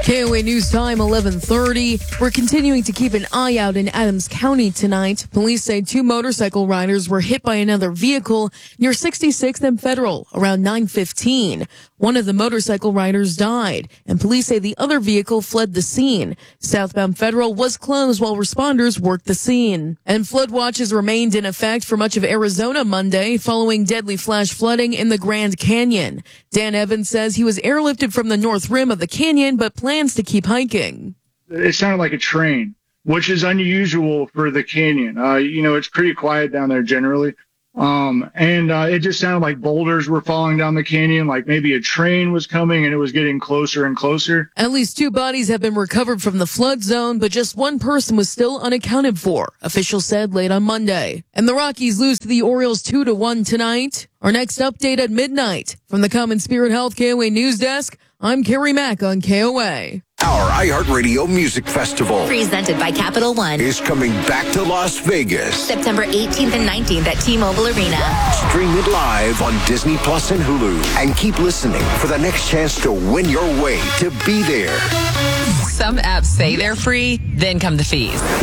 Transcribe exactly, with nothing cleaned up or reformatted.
K O A News Time, eleven thirty. We're continuing to keep an eye out in Adams County tonight. Police say two motorcycle riders were hit by another vehicle near sixty-sixth and Federal around nine fifteen. One of the motorcycle riders died, and police say the other vehicle fled the scene. Southbound Federal was closed while responders worked the scene. And flood watches remained in effect for much of Arizona Monday following deadly flash flooding in the Grand Canyon. Dan Evans says he was airlifted from the north rim of the canyon, but plans to keep hiking. It sounded like a train, which is unusual for the canyon. Uh, you know, it's pretty quiet down there generally. Um, and uh, it just sounded like boulders were falling down the canyon, like maybe a train was coming and it was getting closer and closer. At least two bodies have been recovered from the flood zone, but just one person was still unaccounted for, officials said late on Monday. And the Rockies lose to the Orioles two to one tonight. Our next update at midnight. From the Common Spirit Health K O A News Desk, I'm Carrie Mack on K O A. Our iHeartRadio Music Festival, presented by Capital One, is coming back to Las Vegas. September eighteenth and nineteenth at T-Mobile Arena. Stream it live on Disney Plus and Hulu. And keep listening for the next chance to win your way to be there. Some apps say they're free, then come the fees.